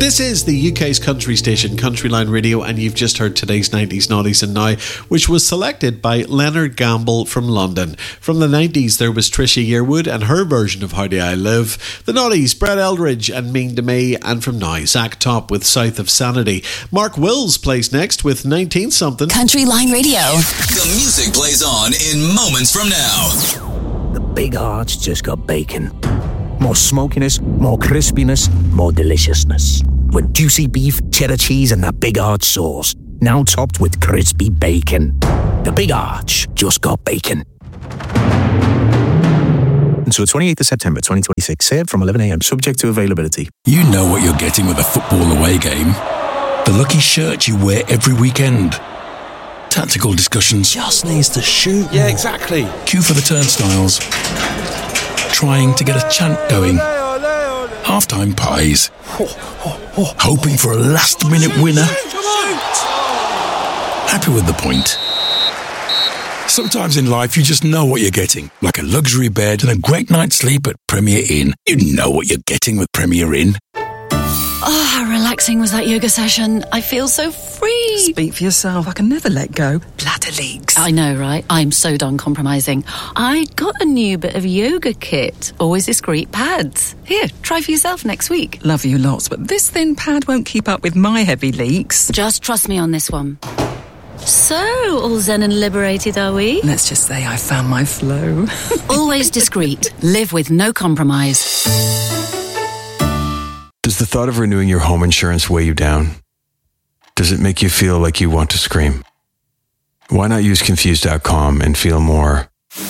This is the UK's country station, Countryline Radio, and you've just heard today's 90s Naughties and Now, which was selected by Leonard Gamble from London. From the 90s, there was Trisha Yearwood and her version of How Do I Live. The Naughties, Brett Eldridge and Mean to Me. And from now, Zach Top with South of Sanity. Mark Wills plays next with 19-something. Countryline Radio. The music plays on in moments from now. The Big Arch just got bacon. More smokiness, more crispiness, more deliciousness. With juicy beef, cheddar cheese and that Big Arch sauce. Now topped with crispy bacon. The Big Arch just got bacon. Until the 28th of September 2026, served from 11 a.m, subject to availability. You know what you're getting with a football away game. The lucky shirt you wear every weekend. Tactical discussions. Just needs to shoot. Yeah, exactly. Queue for the turnstiles. Trying to get a chant going. Half-time pies. Hoping for a last-minute winner. Happy with the point. Sometimes in life you just know what you're getting. Like a luxury bed and a great night's sleep at Premier Inn. You know what you're getting with Premier Inn. Oh, how relaxing was that yoga session. I feel so free. Speak for yourself. I can never let go. Bladder leaks. I know, right? I'm so done compromising. I got a new bit of yoga kit. Always discreet pads. Here, try for yourself next week. Love you lots, but this thin pad won't keep up with my heavy leaks. Just trust me on this one. So, all zen and liberated, are we? Let's just say I found my flow. Always discreet. Live with no compromise. Does the thought of renewing your home insurance weigh you down? Does it make you feel like you want to scream? Why not use Confused.com and feel more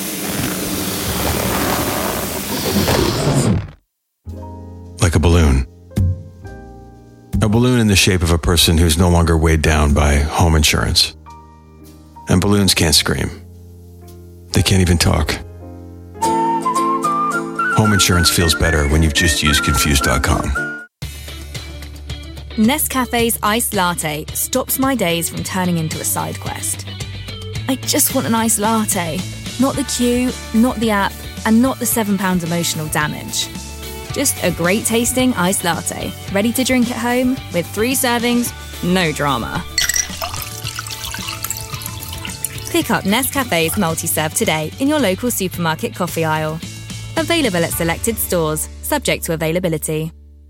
like a balloon? A balloon in the shape of a person who's no longer weighed down by home insurance. And balloons can't scream. They can't even talk. Home insurance feels better when you've just used Confused.com. Nescafe's iced latte stops my days from turning into a side quest. I just want an iced latte. Not the queue, not the app, and not the £7 emotional damage. Just a great tasting iced latte, ready to drink at home with 3 servings, no drama. Pick up Nescafe's multi-serve today in your local supermarket coffee aisle. Available at selected stores, subject to availability.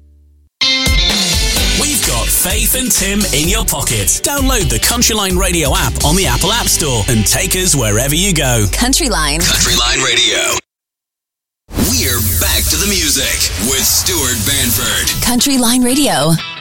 We've got Faith and Tim in your pocket. Download the Countryline Radio app on the Apple App Store and take us wherever you go. Countryline. Countryline Radio. We're back to the music with Stuart Banford. Countryline Radio.